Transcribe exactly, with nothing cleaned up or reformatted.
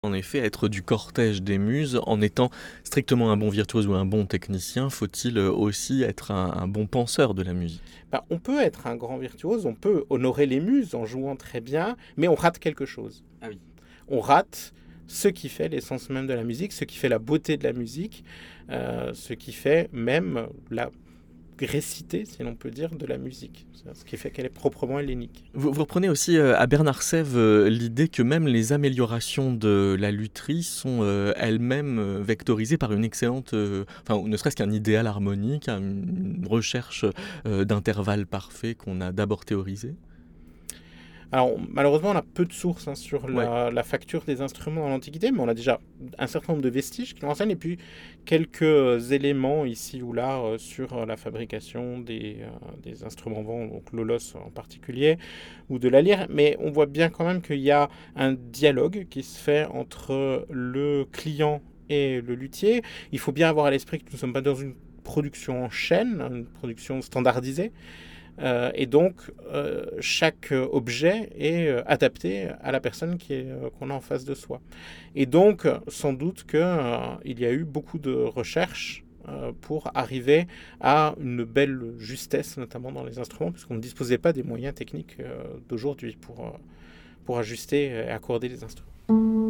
En effet, être du cortège des muses, en étant strictement un bon virtuose ou un bon technicien, faut-il, heu, aussi être un un bon penseur de la musique? Bah, on peut être un grand virtuose, on peut honorer les muses en jouant très bien, mais on rate quelque chose. Ah oui. On rate ce qui fait l'essence même de la musique, ce qui fait la beauté de la musique, heu, ce qui fait même la grécité, si l'on peut dire, de la musique. C'est ce qui fait qu'elle est proprement hellénique. Vous vous reprenez aussi, heu, à Bernard Sèvre, heu, l'idée que même les améliorations de la lutherie sont, heu, elles-mêmes, heu, vectorisées par une excellente, heu, enfin, ou ne serait-ce qu'un idéal harmonique, un une recherche, heu, d'intervalles parfaits qu'on a d'abord théorisé? Alors, malheureusement, on a peu de sources hein, sur Ouais. la, la facture des instruments dans l'Antiquité, mais on a déjà un certain nombre de vestiges qui l'enseignent, et puis quelques éléments ici ou là euh, sur euh, la fabrication des, euh, des instruments vents, donc l'olos en particulier, ou de la lyre. Mais on voit bien quand même qu'il y a un dialogue qui se fait entre le client et le luthier. Il faut bien avoir à l'esprit que nous ne sommes pas dans une production en chaîne, une production standardisée. Euh, et donc, euh, chaque objet est euh, adapté à la personne qui est, euh, qu'on a en face de soi. Et donc, sans doute qu'il euh, y a eu beaucoup de recherches euh, pour arriver à une belle justesse, notamment dans les instruments, puisqu'on ne disposait pas des moyens techniques euh, d'aujourd'hui pour, euh, pour ajuster et accorder les instruments.